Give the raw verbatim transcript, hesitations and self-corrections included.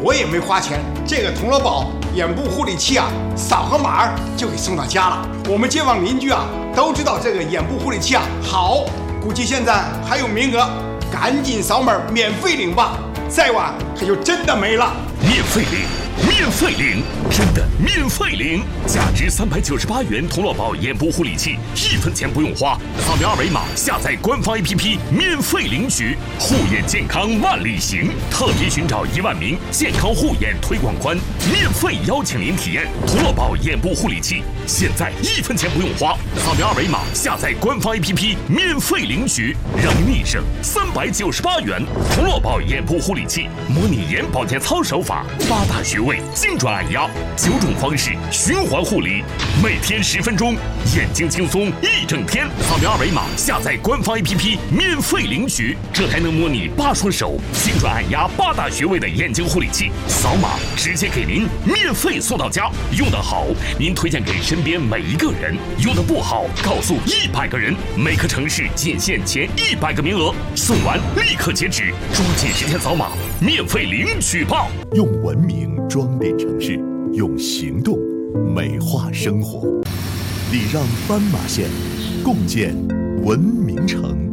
我也没花钱，这个铜锣宝眼部护理器啊，扫个码就给送到家了。我们街坊邻居啊都知道这个眼部护理器啊好，估计现在还有名额，赶紧扫码免费领吧，再晚可就真的没了。 免费领，免费领，真的免费领！价值三百九十八元铜锣宝眼部护理器，一分钱不用花，扫描二维码下载官方 A P P 免费领取。护眼健康万里行，特别寻找一万名健康护眼推广官，免费邀请您体验铜锣宝眼部护理器。现在一分钱不用花，扫描二维码下载官方 A P P 免费领取，让您一省三百九十八元。铜锣宝眼部护理器，模拟眼保健操手法，八大穴位精准按压，九种方式循环护理，每天十分钟，眼睛轻松一整天。扫描二维码下载官方 A P P 免费领取，这还能模拟八双手精准按压八大穴位的眼睛护理器，扫码直接给您免费送到家。用得好，您推荐给身边每一个人；用得不好，告诉一百个人。每个城市仅限前一百个名额，送完立刻截止，抓紧时间扫码免费领取吧！ 用文明装点城市，用行动美化生活。礼让斑马线，共建文明城。